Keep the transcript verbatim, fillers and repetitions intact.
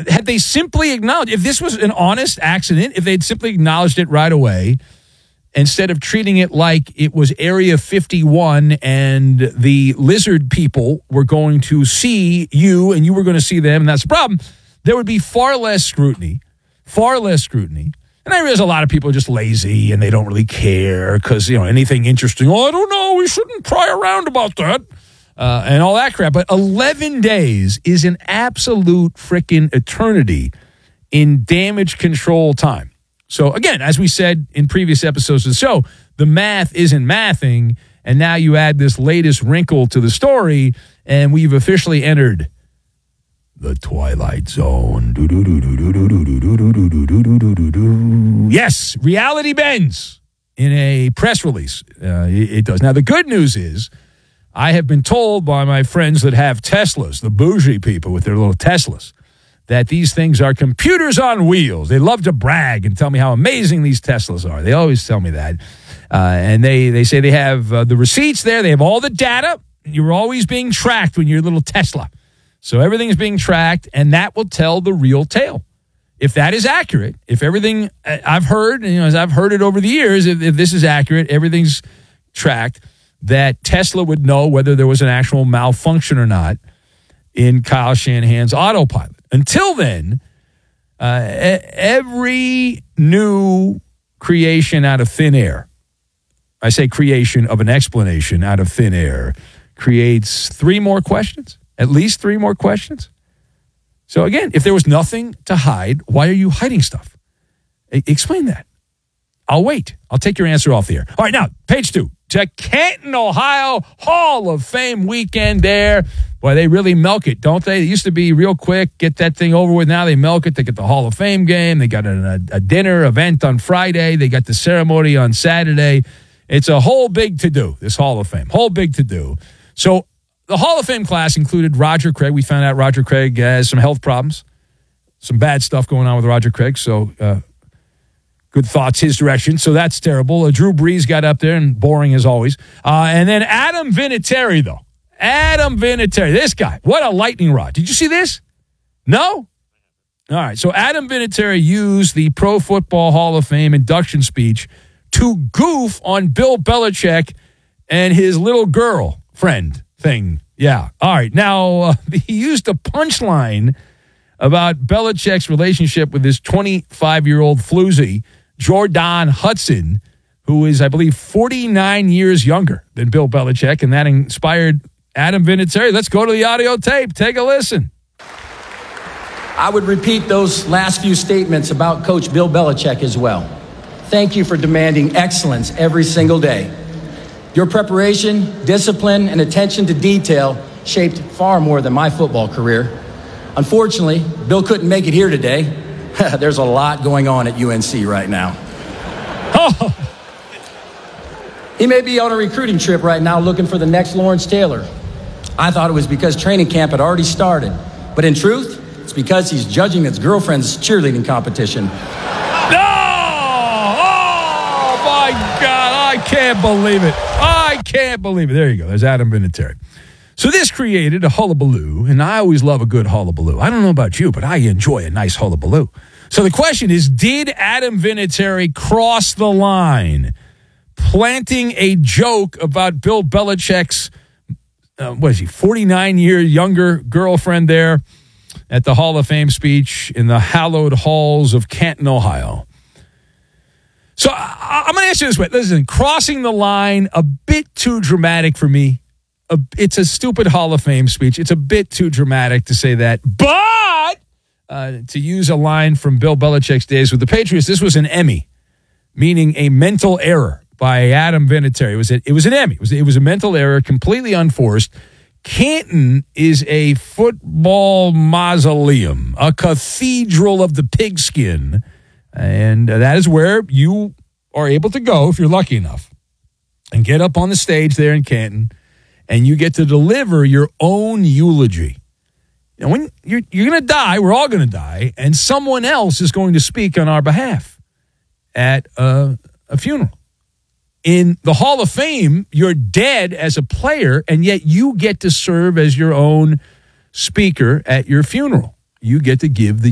had they simply acknowledged, if this was an honest accident, if they'd simply acknowledged it right away, instead of treating it like it was Area fifty-one and the lizard people were going to see you and you were going to see them, and that's the problem, there would be far less scrutiny, far less scrutiny. And I realize a lot of people are just lazy and they don't really care because, you know, anything interesting, oh, I don't know, we shouldn't pry around about that, uh, and all that crap. But eleven days is an absolute freaking eternity in damage control time. So, again, as we said in previous episodes of the show, the math isn't mathing, and now you add this latest wrinkle to the story, and we've officially entered the Twilight Zone. Yes, reality bends in a press release. Uh, it, it does. Now, the good news is I have been told by my friends that have Teslas, the bougie people with their little Teslas, that these things are computers on wheels. They love to brag and tell me how amazing these Teslas are. They always tell me that. Uh, and they, they say they have uh, the receipts there. They have all the data. You're always being tracked when you're a little Tesla. So everything's being tracked, and that will tell the real tale. If that is accurate, if everything I've heard, you know, as I've heard it over the years, if, if this is accurate, everything's tracked, that Tesla would know whether there was an actual malfunction or not in Kyle Shanahan's autopilot. Until then, uh, every new creation out of thin air, I say creation of an explanation out of thin air, creates three more questions, at least three more questions. So again, if there was nothing to hide, why are you hiding stuff? E- explain that. I'll wait. I'll take your answer off the air. All right, now, page two. To Canton, Ohio, Hall of Fame weekend there. Boy, they really milk it, don't they? It used to be real quick, get that thing over with. Now they milk it. They get the Hall of Fame game. They got a, a dinner event on Friday. They got the ceremony on Saturday. It's a whole big to-do, this Hall of Fame. Whole big to-do. So the Hall of Fame class included Roger Craig. We found out Roger Craig has some health problems, some bad stuff going on with Roger Craig. So, uh, good thoughts his direction. So that's terrible. Uh, Drew Brees got up there, and boring as always. Uh, and then Adam Vinatieri, though. Adam Vinatieri, this guy. What a lightning rod. Did you see this? No? All right. So Adam Vinatieri used the Pro Football Hall of Fame induction speech to goof on Bill Belichick and his little girl friend thing. Yeah. All right. Now, uh, he used a punchline about Belichick's relationship with his twenty-five-year-old floozy, Jordan Hudson, who is, I believe, forty-nine years younger than Bill Belichick, and that inspired Adam Vinatieri. Let's go to the audio tape. Take a listen. I would repeat those last few statements about Coach Bill Belichick as well. Thank you for demanding excellence every single day. Your preparation, discipline, and attention to detail shaped far more than my football career. Unfortunately, Bill couldn't make it here today. There's a lot going on at U N C right now. Oh. He may be on a recruiting trip right now looking for the next Lawrence Taylor. I thought it was because training camp had already started. But in truth, it's because he's judging his girlfriend's cheerleading competition. No! Oh, my God. I can't believe it. I can't believe it. There you go. There's Adam Vinatieri. So this created a hullabaloo, and I always love a good hullabaloo. I don't know about you, but I enjoy a nice hullabaloo. So the question is, did Adam Vinatieri cross the line, planting a joke about Bill Belichick's, uh, what is he, forty-nine-year younger girlfriend there at the Hall of Fame speech in the hallowed halls of Canton, Ohio? So I, I'm going to ask you this way. Listen, crossing the line, a bit too dramatic for me. A, it's a stupid Hall of Fame speech. It's a bit too dramatic to say that. But uh, to use a line from Bill Belichick's days with the Patriots, this was an Emmy, meaning a mental error by Adam Vinatieri. It was, a, it was an Emmy. It was, it was a mental error, completely unforced. Canton is a football mausoleum, a cathedral of the pigskin. And that is where you are able to go, if you're lucky enough, and get up on the stage there in Canton, and you get to deliver your own eulogy. And when you're, you're going to die, we're all going to die, and someone else is going to speak on our behalf at a, a funeral. In the Hall of Fame, you're dead as a player, and yet you get to serve as your own speaker at your funeral. You get to give the